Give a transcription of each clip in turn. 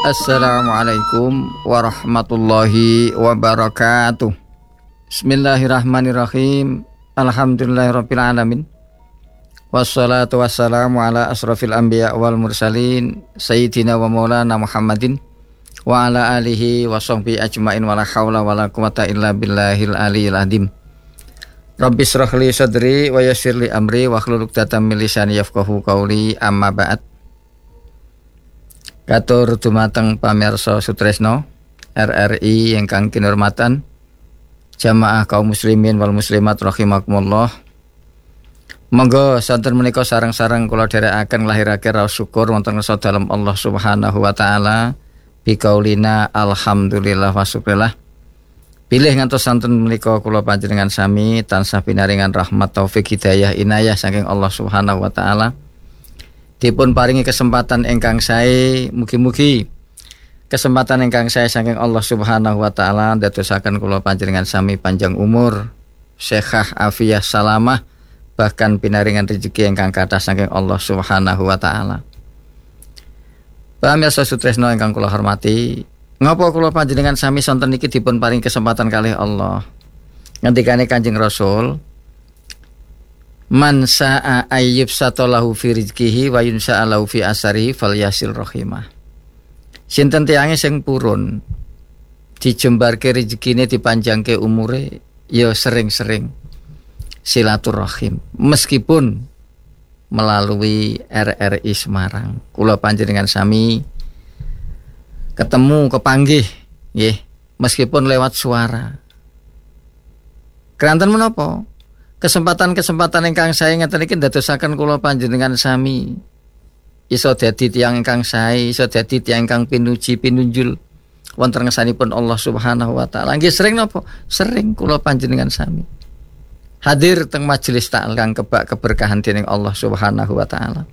Assalamualaikum warahmatullahi wabarakatuh. Bismillahirrahmanirrahim. Alhamdulillahirabbil alamin. Wassalatu wassalamu ala asrafil anbiya wal mursalin sayyidina wa maulana Muhammadin wa ala alihi wa sahbihi ajmain wala haula wala quwata illa billahil aliyil azim. Rabbi shrah li sadri wa yassir li amri wa hlul 'uqdatam min lisani yafqahu qawli, amma ba'd. Katur dumateng pamirsa Sutresno RRI ingkang kinurmatan, jamaah kaum muslimin wal muslimat rahimakumullah. Monggo santen menika sareng-sareng kula dherekaken nglahirake raos syukur wonten ngarsa dalem Allah Subhanahu wa taala biqaulina alhamdulillah wa syukurillah. Pilih ngantos santen menika kula panjenengan sami tansah pinaringan rahmat taufik hidayah inayah saking Allah Subhanahu wa taala. Dipun paringi kesempatan ingkang sae, mugi-mugi kesempatan ingkang sae saking Allah Subhanahu wa taala ndadosaken kula panjenengan sami panjang umur, sehat afiah salamah, bahkan pinaringan rezeki ingkang kathah saking Allah Subhanahu wa taala. Pamirsa Sutresno ingkang kula hormati, ngapa kula panjenengan sami sonten niki dipun paringi kesempatan kalih Allah. Ngendikane Kanjeng Rasul, man sa'a ayyub satalahu fi rizkihi wa yunsa'alahu fi asarihi falyasil rahimah. Sinten tiange sing purun dijembarke rezekine, dipanjangke umure, ya sering-sering silaturahim meskipun melalui RRI Semarang. Kula panjenengan sami ketemu kepanggih nggih meskipun lewat suara. Keranten menapa? Kesempatan-kesempatan ingkang sae ngeten iki ndadosaken kula panjenengan sami iso dadi tiyang ingkang sae, iso dadi tiyang ingkang pinuji pinunjul wonten ngersanipun Allah Subhanahu wa taala. Nggih sering napa? Sering kula panjenengan sami hadir teng majelis ta'lim kang kebak keberkahan dening Allah Subhanahu wa taala.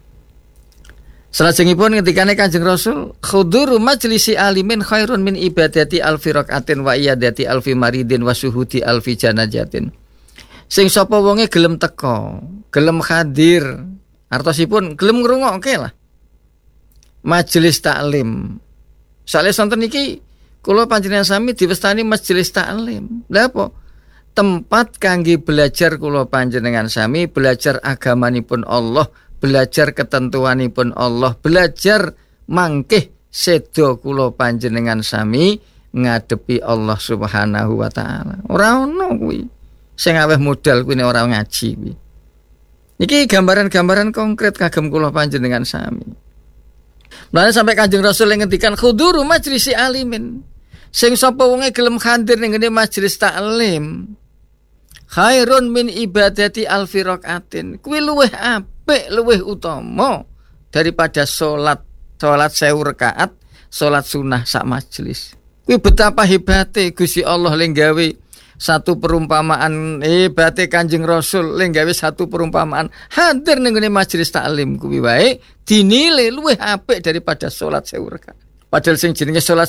Salajengipun ngendikane Kanjeng Rasul, khuduru majlisi alimin khairun min ibadati alfi rakaatin wa iyadati alfi maridin wa syuhudi alfi janajatin. Sing sapa wonge gelem teka, gelem hadir, artosipun gelem ngrungokke lah majelis taklim. Sale sonten iki kula panjenengan sami diwestani majelis taklim. Lha apa? Tempat kangge belajar kula panjenengan sami, belajar agamanipun Allah, belajar ketentuanipun Allah, belajar mangkih sedo kula panjenengan sami ngadepi Allah Subhanahu wa taala. Ora ono kuwi sing aweh modal kuwi ora ngaji kuwi. Niki gambaran-gambaran konkret kagem kula panjenengan sami. Mulane sampai Kanjeng Rasul ngendikan khuduru majlisi alimin. Sing sapa wonge gelem hadir ning ngene majelis taklim, khairun min ibadati alfi rakaatin. Kuwi luweh apik, luweh utama daripada salat 1000 rakaat, salat sunah sak majelis. Kuwi betapa hebate Gusti Allah le gawe satu perumpamaan, hebate Kanjeng Rasul le gawe satu perumpamaan hadir ning ngene majelis taklim kuwi wae dinilai luwih apik daripada salat 1000 rakaat. Padahal sing jenenge salat